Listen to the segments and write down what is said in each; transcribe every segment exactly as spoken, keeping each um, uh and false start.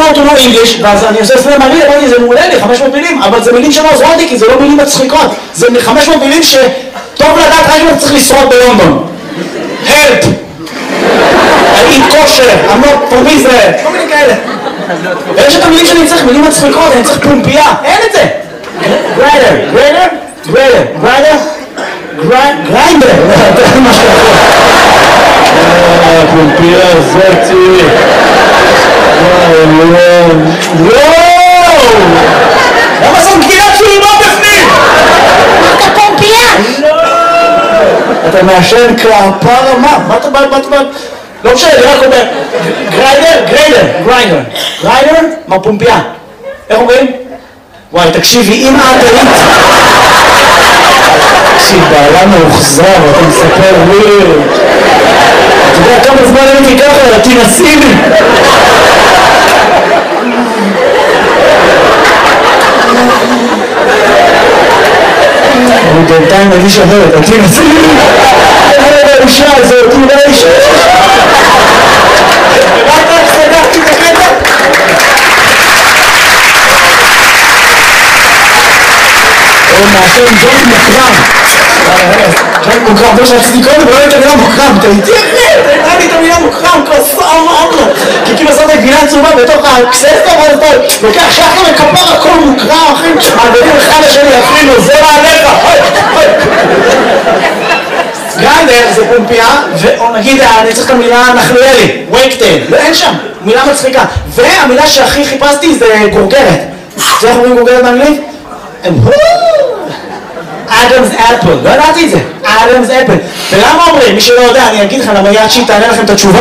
how to know English, ואז אני עושה סלם אני, אמרתי, זה מעולה לי, חמש מאות מילים, אבל זה מילים שלא עוזרות לי, כי זה לא מילים מצחיקות. זה חמש מאות מילים שטוב לדעת רק אם אתה צריך לשרוד בלונדון. Help! I eat kosher, I'm not from Israel. כל מיני כאלה. ויש את המילים שאני צריך, מילים מצחיקות, אני צריך פומפייה. אין את זה. גריידר, גריידר, גריידר, גריידר, גריינדר. זה מה שאתה פומפייה זאתי. וואו! למה זאת גבינת שלמה בפנים? אתה פומפייה! אתה מעשן כפרה, מה? מה אתה בא? מה אתה בא? לא משנה, אני רק אומר גריידר, גריידר, גריינדר גריידר, מה פומפייה? איך אומרים? וואי, תקשיבי, אם את היית תקשיב, בעלה מאוחזר, אתה מספר ויר אתה יודע כמה זמן הייתי ככה, תנסי לי אני בינתיים מרגיש אחרת, תנסי לי האישה הזאת, אולי האישה רק רק סגרתי את הקטע או מעשן ג'ון מוקרם ג'ון מוקרם, זה שעשיתי קודם ולא הייתה מילה מוקרם, אתה איתי אחרת, הייתה לי את המילה מוקרם, כוסה אמרנו כי כאילו עושה את הגבינה צהובה בתוך הקססטה ואז אתה לוקח שחר וכפר הכל מוקרם אחים, מעגלים אחד לשני אפילו, זה מעליך גריידר זה פומפייה, או נגיד אני צריך את המילה נחלואלי, וייקטייל, לא אין שם, מילה מצחיקה והמילה שהכי חיפשתי זה גורגרת זה איך אומרים גורגרת באנגלית? אדמס אפל, לא ידעתי את זה, אדמס אפל ולמה אומרים? מי שלא יודע, אני אגיד לך למה יד שהיא תענה לכם את התשובה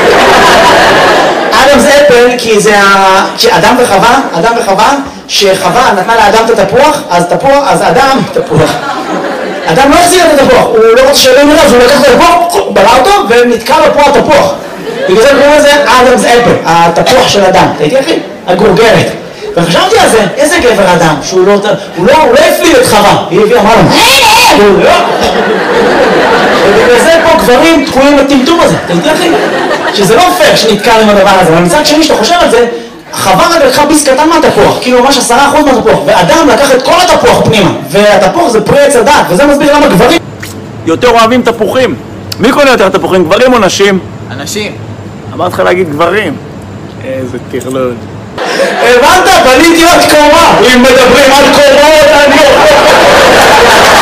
אדמס אפל כי זה אדם וחווה, אדם וחווה שחווה נתנה לאדם את התפוח אז תפוח, אז אדם תפוח אדם לא החזיר את התפוח, הוא לא רוצה שלא נראה, אז הוא לקח את התפוח, בלע אותו ונתקע לו פה התפוח בגלל זה קוראים לזה אדמס אפל, התפוח של אדם, תהייתי אחי? הגורגרת וחשבתי על זה, איזה גבר אדם, שהוא לא, הוא לא, הוא לא הפליל את חווה, היא הביאה, אמרה לו, הוא לא, ובגלל זה פה גברים תקועים בטמטום הזה, תהייתי אחי? שזה לא פייר שנתקע עם הדבר הזה, אבל מצד שני שאתה חושב על זה, חווה רק לקחה ביס קטן מהתפוח, כאילו ממש עשרה אחוז מהתפוח, ואדם לקח את כל התפוח פנימה, והתפוח זה פרי עץ הדת, וזה מסביר למה גברים יותר אוהבים תפוחים. מי קונה יותר תפוחים, גברים או נשים? אנשים. אמרת לך להגיד גברים. איזה טרלול. הבנת? בניתי עוד קומה, אם מדברים על קומות אני